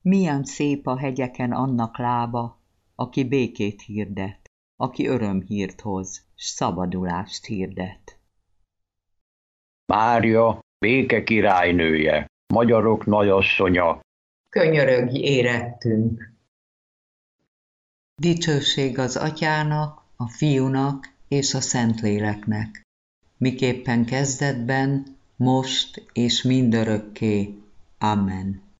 Milyen szép a hegyeken annak lába, aki békét hirdet, aki örömhírt hoz, s szabadulást hirdet. Mária, béke királynője, magyarok nagyasszonya, könyörögj érettünk. Dicsőség az Atyának, a Fiúnak és a Szentléleknek, miképpen kezdetben, most és mindörökké. Amen.